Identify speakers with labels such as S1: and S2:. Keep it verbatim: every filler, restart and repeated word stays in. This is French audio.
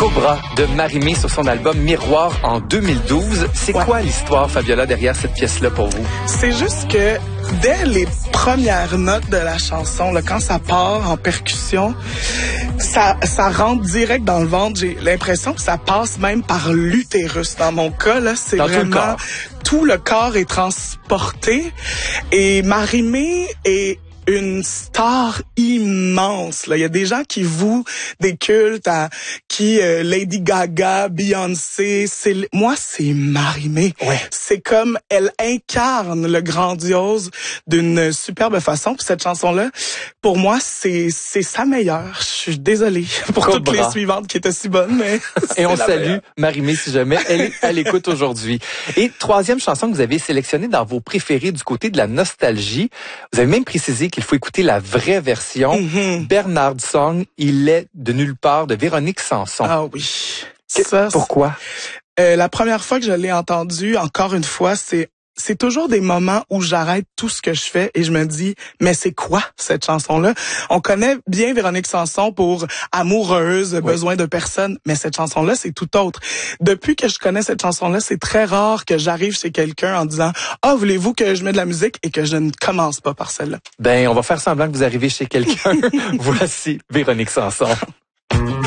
S1: Cobra de Marie-Mé sur son album Miroir en deux mille douze. C'est ouais. quoi l'histoire, Fabiola, derrière cette pièce-là pour vous?
S2: C'est juste que dès les premières notes de la chanson, là, quand ça part en percussion, ça, ça rentre direct dans le ventre. J'ai l'impression que ça passe même par l'utérus. Dans mon cas, là, c'est
S1: dans
S2: vraiment...
S1: Tout le corps.
S2: Tout le corps est transporté. Et Marie-Mé est une star immense. Là. Il y a des gens qui vouent des cultes à qui euh, Lady Gaga, Beyoncé. C'est moi, c'est Marie-Mé.
S1: Ouais.
S2: C'est comme elle incarne le grandiose d'une superbe façon. Puis cette chanson-là, pour moi, c'est c'est sa meilleure. Je suis désolée pour
S1: Cobra.
S2: toutes les suivantes qui étaient si bonnes, mais
S1: et on salue Marie-Mé si jamais elle est à l'écoute aujourd'hui. Et troisième chanson que vous avez sélectionnée dans vos préférés du côté de la nostalgie, vous avez même précisé qu'il faut écouter la vraie version.
S2: Mm-hmm.
S1: Bernard Song, il est de nulle part de Véronique Sanson.
S2: Ah oui.
S1: Que,
S2: Ça,
S1: pourquoi?
S2: Euh, la première fois que je l'ai entendu, encore une fois, c'est c'est toujours des moments où j'arrête tout ce que je fais et je me dis, mais c'est quoi cette chanson-là? On connaît bien Véronique Sanson pour Amoureuse, oui. Besoin de personne, mais cette chanson-là, c'est tout autre. Depuis que je connais cette chanson-là, c'est très rare que j'arrive chez quelqu'un en disant, ah, voulez-vous que je mette de la musique et que je ne commence pas par celle-là?
S1: Ben, on va faire semblant que vous arrivez chez quelqu'un. Voici Véronique Sanson.